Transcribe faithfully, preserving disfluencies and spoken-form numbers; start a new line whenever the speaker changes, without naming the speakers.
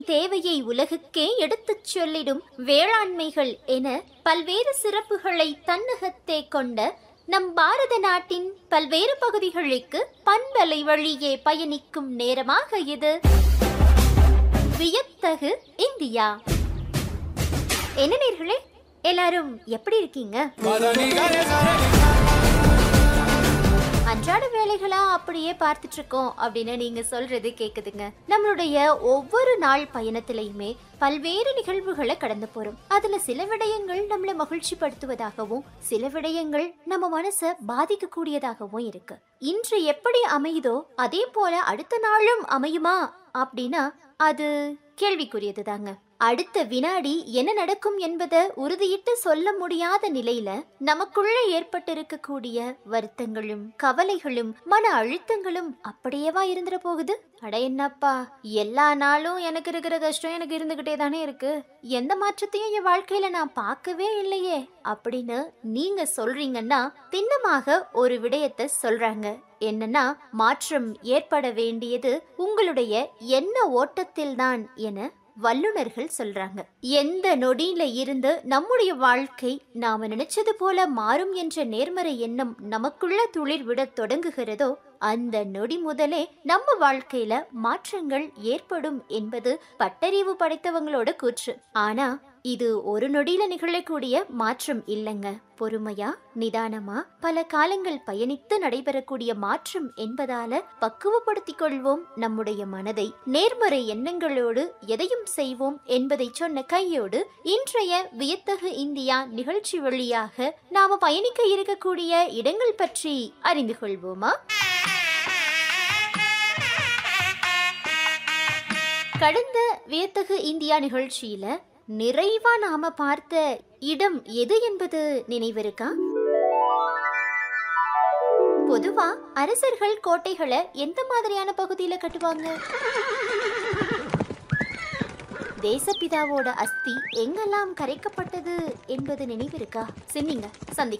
தேவையை உலகுக்கே எடுத்துச் சொல்லிடும் வேளாண்மைகள் என பல்வேறு சிறப்புகளை தன்னகத்தே கொண்ட நம் பாரத நாட்டின் பல்வேறு பகுதிகளுக்கு பண்பலை வழியே பயணிக்கும் நேரமாக இது. வியத்தகு இந்தியா. என்ன நேர்களே, எல்லாரும் எப்படி இருக்கீங்க? அன்றாட வேலைகளா அப்படியே பார்த்துட்டு இருக்கோம் அப்படின்னு நீங்க சொல்றது கேக்குதுங்க. நம்மளுடைய ஒவ்வொரு நாள் பயணத்திலையுமே பல்வேறு நிகழ்வுகளை கடந்து போறோம். அதுல சில விடயங்கள் நம்மள மகிழ்ச்சி படுத்துவதாகவும் சில விடயங்கள் நம்ம மனசை பாதிக்க கூடியதாகவும் இருக்கு. இன்று எப்படி அமையுதோ அதே போல அடுத்த நாளும் அமையுமா அப்படின்னா அது கேள்விக்குரியது தாங்க. அடுத்த வினாடி என்ன நடக்கும் என்பதை உறுதியிட்டு சொல்ல முடியாத நிலையில நமக்குள்ள ஏற்பட்டிருக்கக்கூடிய வருத்தங்களும் கவலைகளும் மன அழுத்தங்களும் அப்படியேவா இருந்துட போகுது? அட என்னப்பா, எல்லா நாளும் எனக்கு இருக்கிற கஷ்டம் எனக்கு இருந்துகிட்டே தானே இருக்கு, எந்த மாற்றத்தையும் என் வாழ்க்கையில நான் பார்க்கவே இல்லையே அப்படின்னு நீங்க சொல்றீங்கன்னா திண்ணமாக ஒரு விடயத்தை சொல்றாங்க. என்னன்னா, மாற்றம் ஏற்பட வேண்டியது உங்களுடைய எண்ண ஓட்டத்தில் தான் என வல்லுநர்கள் சொல்றாங்க. எந்த நொடியில இருந்து நம்முடைய வாழ்க்கை நாம நினைச்சது போல மாறும் என்ற நேர்மறை எண்ணம் நமக்குள்ள துளிர் விட தொடங்குகிறதோ அந்த நொடி முதலே நம்ம வாழ்க்கையில மாற்றங்கள் ஏற்படும் என்பது பட்டறிவு படைத்தவங்களோட கூற்று. ஆனா இது ஒரு நொடியில நிகழக்கூடிய மாற்றம் இல்லைங்க. பொறுமையா நிதானமா பல காலங்கள் பயணித்து நடைபெறக்கூடிய மாற்றம் என்பதால பக்குவப்படுத்திக் கொள்வோம் நம்முடைய மனதை. நேர்மறை எண்ணங்களோடு எதையும் செய்வோம் என்பதை சொன்ன கையோடு இன்றைய வியத்தகு இந்தியா நிகழ்ச்சி வழியாக நாம பயணிக்க இருக்கக்கூடிய இடங்கள் பற்றி அறிந்து கொள்வோமா? கடந்த வியத்தகு இந்தியா நிகழ்ச்சியில நிறைவா நாம பார்த்த இடம் எது என்பது நினைவிருக்கா? பொதுவா அரசர்கள் கோட்டைகளை எந்த மாதிரியான பகுதியில கட்டுவாங்க? தேசப்பிதாவோட அஸ்தி எங்கெல்லாம் கரைக்கப்பட்டது என்பது நினைவிருக்கா? சின்னிங்க சந்திக்கலாம்.